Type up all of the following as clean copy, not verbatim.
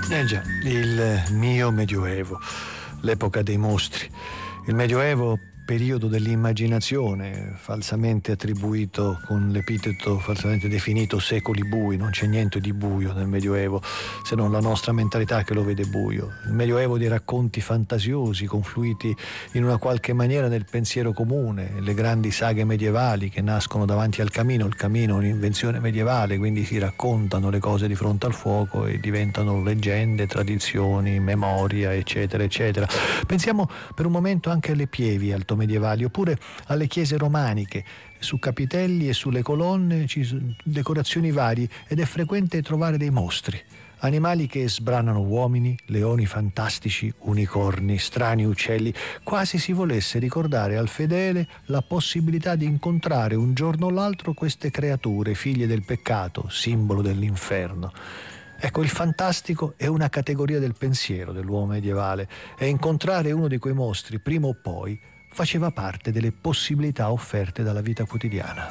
Già, il mio Medioevo, l'epoca dei mostri. Il Medioevo, periodo dell'immaginazione, falsamente attribuito con l'epiteto falsamente definito secoli bui. Non c'è niente di buio nel Medioevo, se non la nostra mentalità che lo vede buio. Il Medioevo di racconti fantasiosi, confluiti in una qualche maniera nel pensiero comune, le grandi saghe medievali che nascono davanti al camino. Il camino è un'invenzione medievale, quindi si raccontano le cose di fronte al fuoco e diventano leggende, tradizioni, memoria, eccetera, eccetera. Pensiamo per un momento anche alle pievi altomedievali, oppure alle chiese romaniche. Su capitelli e sulle colonne ci sono decorazioni varie ed è frequente trovare dei mostri. Animali che sbranano uomini, leoni fantastici, unicorni, strani uccelli, quasi si volesse ricordare al fedele la possibilità di incontrare un giorno o l'altro queste creature, figlie del peccato, simbolo dell'inferno. Ecco, il fantastico è una categoria del pensiero dell'uomo medievale e incontrare uno di quei mostri, prima o poi, faceva parte delle possibilità offerte dalla vita quotidiana.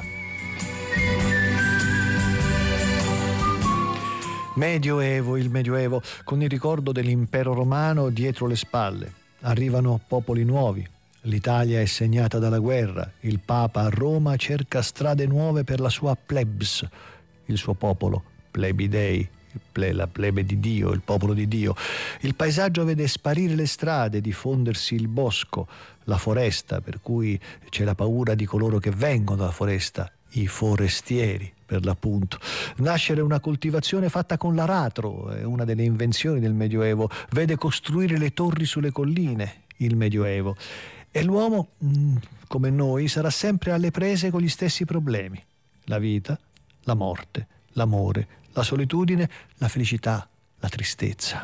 Medioevo, il Medioevo, con il ricordo dell'impero romano dietro le spalle. Arrivano popoli nuovi. L'Italia è segnata dalla guerra. Il Papa a Roma cerca strade nuove per la sua plebs, il suo popolo, plebi dei, la plebe di Dio, il popolo di Dio. Il paesaggio vede sparire le strade, diffondersi il bosco, la foresta, per cui c'è la paura di coloro che vengono dalla foresta, i forestieri per l'appunto. Nascere una coltivazione fatta con l'aratro, è una delle invenzioni del Medioevo, vede costruire le torri sulle colline, il Medioevo. E l'uomo, come noi, sarà sempre alle prese con gli stessi problemi: la vita, la morte, l'amore, la solitudine, la felicità, la tristezza.